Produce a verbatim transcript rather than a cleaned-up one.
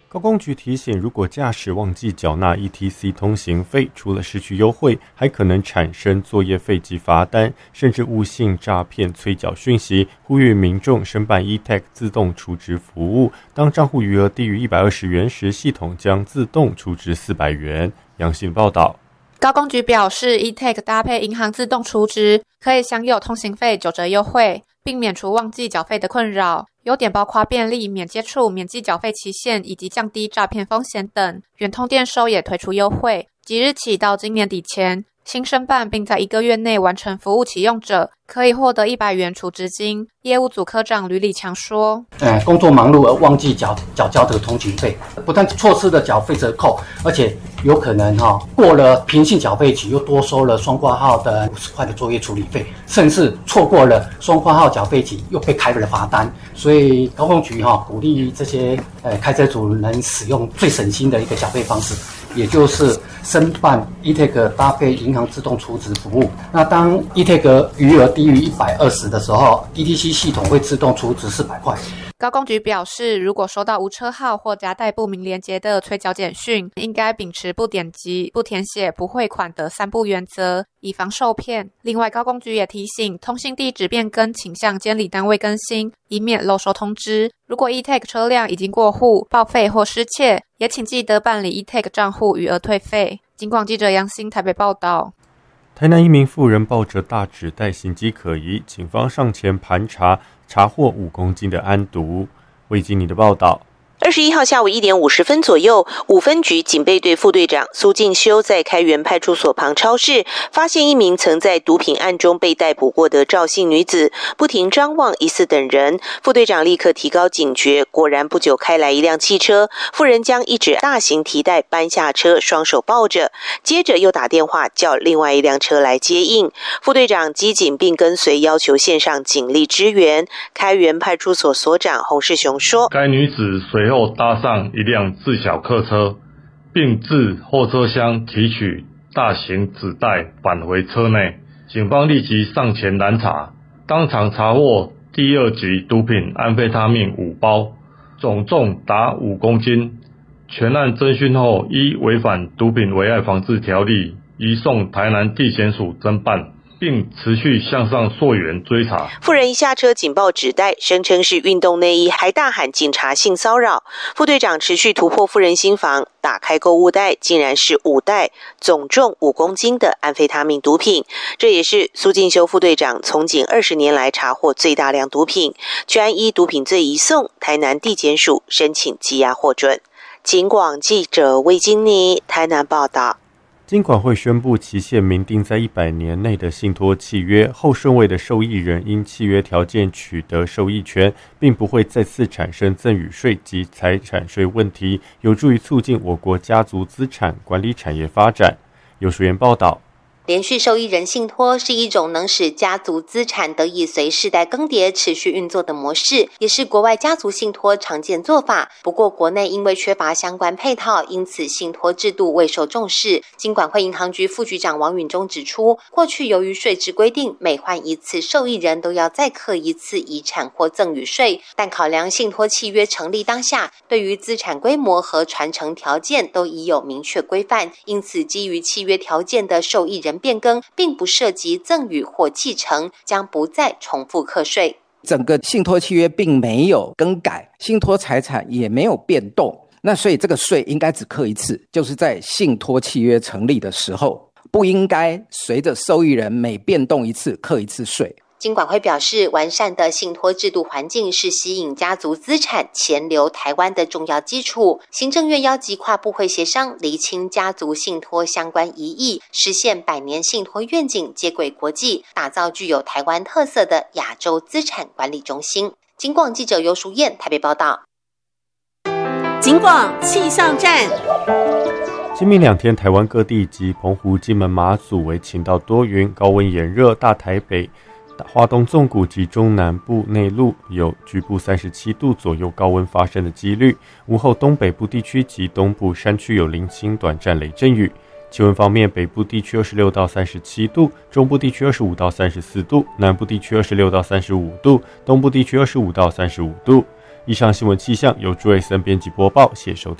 高公局提醒，如果驾驶忘记缴纳 E T C 通行费，除了失去优惠，还可能产生作业费及罚单，甚至误信诈骗催缴讯息，呼吁民众申办 E T A C 自动储值服务，当账户余额低于一百二十元时，系统将自动储值四百元。杨信报道。 高公局表示 ，E T A C 搭配银行自动储值，可以享有通行费九折优惠，并免除忘记缴费的困扰。优点包括便利、免接触、免记缴费期限以及降低诈骗风险等。远通电收也推出优惠，即日起到今年底前，新申办并在一个月内完成服务启用者，可以获得一百元储值金。业务组科长吕礼强说：“ 呃，工作忙碌而忘记缴缴交这个通勤费，不但错失了缴费折扣，而且有可能哈、哦、过了平信缴费期又多收了双挂号的五十块的作业处理费，甚至错过了双挂号缴费期又被开了罚单。所以高公局哈、哦、鼓励这些呃开车主能使用最省心的一个缴费方式，也就是申办 E T A C 搭配银行自动储值服务。那当 E T A C 余额低于一百二十的时候 ，E T C 系统会自动储值四百块。 高公局表示，如果收到无车号或夹带不明连结的催缴简讯，应该秉持不点击、不填写、不汇款的三不原则，以防受骗。另外，高公局也提醒，通信地址变更请向监理单位更新，以免漏收通知。如果 E T A C 车辆已经过户、报废或失窃，也请记得办理 E T A C 账户余额退费。警广记者杨欣台北报道。 台南一名妇人抱着大纸袋形迹可疑，警方上前盘查，查获五公斤的安毒。魏经理的报道。 二十一号下午一点五十分左右，五分局警备队副队长苏进修在开元派出所旁超市，发现一名曾在毒品案中被逮捕过的赵姓女子，不停张望疑似等人。副队长立刻提高警觉，果然不久开来一辆汽车，妇人将一只大型提袋搬下车，双手抱着，接着又打电话叫另外一辆车来接应。副队长机警并跟随，要求线上警力支援。开元派出所所长洪世雄说：“ 该女子随后搭上一辆自小客车，并自后车厢提取大型纸袋返回车内。警方立即上前拦查，当场查获第二级毒品安非他命五包，总重达五公斤。全案侦讯后，依违反毒品危害防治条例，移送台南地检署侦办，并持续向上溯源追查。” 妇人一下车紧抱纸袋，声称是运动内衣，还大喊警察性骚扰。副队长持续突破妇人心房，打开购物袋，竟然是五袋总重五公斤的安非他命毒品。这也是苏进修副队长从警二十年来查获最大量毒品。全案依毒品罪移送台南地检署申请羁押获准。警广记者魏金妮台南报道。 金管会宣布期限明定在一百年内的信托契约，后顺位的受益人因契约条件取得受益权，并不会再次产生赠与税及财产税问题，有助于促进我国家族资产管理产业发展。有署员报道。 连续受益人信托是一种能使家族资产得以随世代更迭持续运作的模式，也是国外家族信托常见做法。不过国内因为缺乏相关配套，因此信托制度未受重视。金管会银行局副局长王允中指出，过去由于税制规定，每换一次受益人都要再课一次遗产或赠与税，但考量信托契约成立当下，对于资产规模和传承条件都已有明确规范，因此基于契约条件的受益人变更并不涉及赠与或继承，将不再重复课税。 整个信托契约并没有更改，信托财产也没有变动，那所以这个税应该只课一次，就是在信托契约成立的时候，不应该随着受益人每变动一次课一次税。 金管会表示，完善的信托制度环境是吸引家族资产钱流台湾的重要基础。行政院邀集跨部会协商，厘清家族信托相关疑义，实现百年信托愿景接轨国际，打造具有台湾特色的亚洲资产管理中心。金广记者游淑燕台北报道。 金广气象站。 今明两天，台湾各地及澎湖、金门、马祖为晴到多云，高温炎热，大台北、花东纵谷及中南部内陆有局部三十七度左右高温发生的几率。午后东北部地区及东部山区有零星短暂雷阵雨。气温方面，北部地区二十六到三十七度，中部地区二十五到三十四度，南部地区二十六到三十五度，东部地区二十五到三十五度。以上新闻气象由朱瑞森编辑播报，谢谢收听。